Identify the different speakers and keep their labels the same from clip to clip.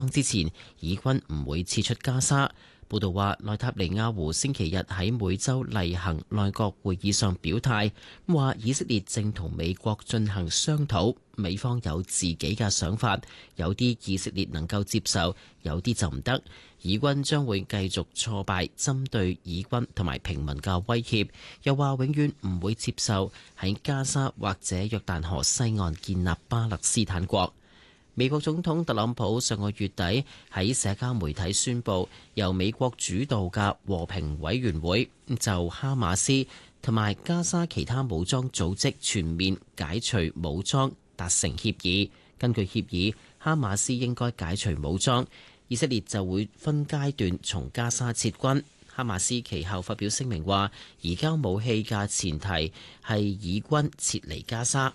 Speaker 1: 之前，以軍唔會撤出加沙。報道話，內塔尼亞胡星期日喺每週例行內閣會議上表態，話以色列正同美國進行商討，美方有自己嘅想法，有啲以色列能夠接受，有啲就唔得。以軍將會繼續挫敗針對以軍同埋平民嘅威脅，又話永遠唔會接受喺加沙或者約旦河西岸建立巴勒斯坦國。美國總統特朗普上個月底喺社交媒體宣布，由美國主導嘅和平委員會就哈馬斯同埋加沙其他武裝組織全面解除武裝達成協議。根據協議，哈馬斯應該解除武裝，以色列就會分階段從加沙撤軍。哈馬斯其後發表聲明話，移交武器嘅前提係以軍撤離加沙。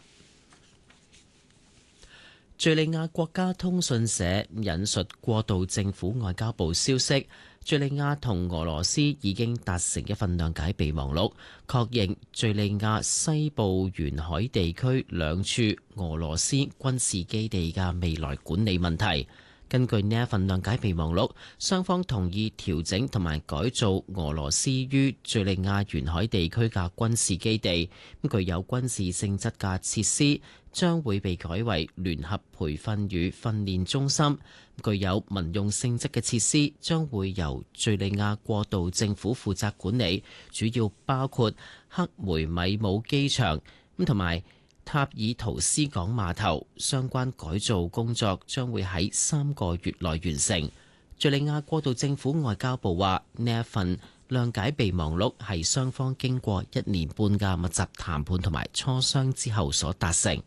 Speaker 1: 敘利亞國家通訊社引述過渡政府外交部消息，敘利亞同俄羅斯已經達成一份諒解備忘錄，確認敘利亞西部沿海地區兩處俄羅斯軍事基地嘅未來管理問題。根據呢一份諒解備忘錄，雙方同意調整同埋改造俄羅斯於敘利亞沿海地區嘅軍事基地，具有軍事性質嘅設施將會被改為聯合培訓與訓練中心，具有民用性質嘅設施將會由敘利亞過渡政府負責管理，主要包括克梅米姆機場同埋塔爾圖斯港碼頭。相關改造工作將會喺3個月內完成。敘利亞過渡政府外交部話，呢一份諒解備忘錄係雙方經過1年半嘅密集談判同埋磋商之後所達成。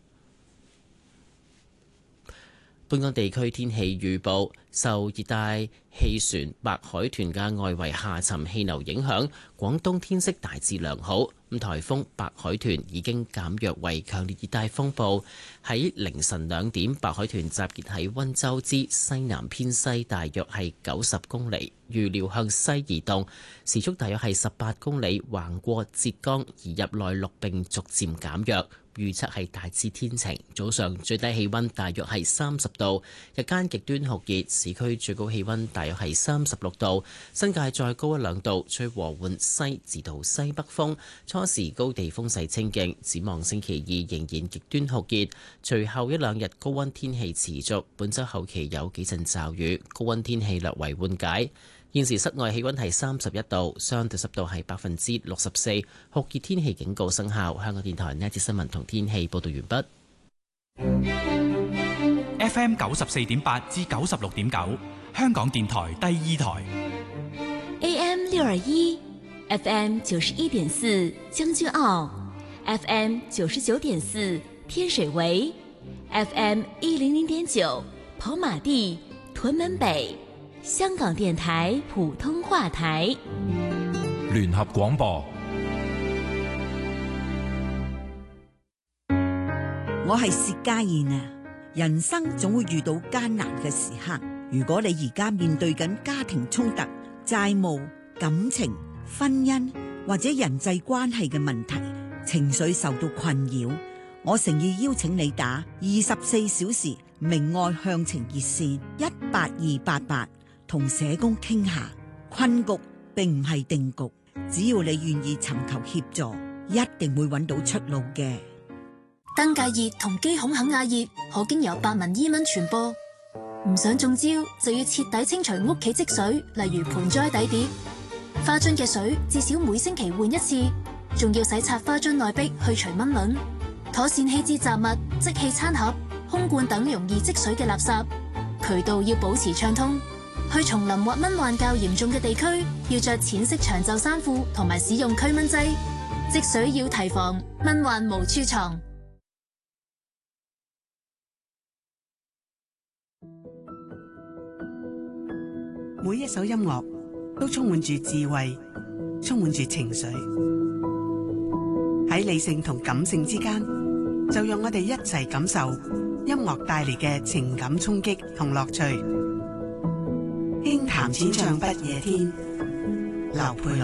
Speaker 1: 本港地區天氣預報，受熱帶氣旋白海豚嘅外圍下沉氣流影響，廣東天色大致良好。颱風白海豚已經減弱為強烈熱帶風暴。喺凌晨2點，白海豚集結喺溫州之西南偏西，大約係90公里，預料向西移動，時速大約係18公里，橫過浙江移入內陸並逐漸減弱。預測係大致天晴，早上最低氣溫大約係30度，日間極端酷熱，市區最高氣溫大約係36度，新界再高1-2度，吹和緩西至到西北風，初時高地風勢清勁。展望星期2仍然極端酷熱，隨後1-2日高溫天氣持續，本週後期有幾陣驟雨，高溫天氣略為緩解。現時室外氣溫係31度，相對濕度係64%，酷熱天氣警告生效。香港電台呢一節新聞同天氣報道完
Speaker 2: 畢。FM 94.8至96.9，香港電台第2台。
Speaker 3: AM 621 FM 91.4將軍澳 FM 99.4天水圍 FM 100.9跑馬地屯門北，香港電台普通話台。
Speaker 2: 聯合廣播。
Speaker 4: 我係薛家燕啊！人生總會遇到艱難嘅時刻，如果你而家面對緊家庭衝突、債務、感情、婚姻或者人際關係嘅問題，情緒受到困擾，我誠意邀請你打24小時明愛向晴熱線18288，同社工傾下。困局並唔係定局，只要你願意尋求協助，一定會揾到出路嘅。
Speaker 5: 登革熱同肌孔肯亞熱可經由白紋伊蚊傳播，唔想中招就要徹底清除屋企積水，例如盆栽底碟、花樽嘅水，至少每星期換一次，仲要洗擦花樽內壁去除蚊卵，妥善棄置雜物、即棄餐盒、空罐等容易積水嘅垃圾，渠道要保持暢通。去叢林或蚊患較嚴重嘅地區，要着淺色長袖衫褲同埋使用驅蚊劑。積水要提防，蚊患無處藏。
Speaker 6: 每一首音樂都充滿住智慧，充滿住情緒。喺理性同感性之間，就讓我哋一齊感受音樂帶嚟嘅情感衝擊同樂趣。輕談淺唱不夜天，劉佩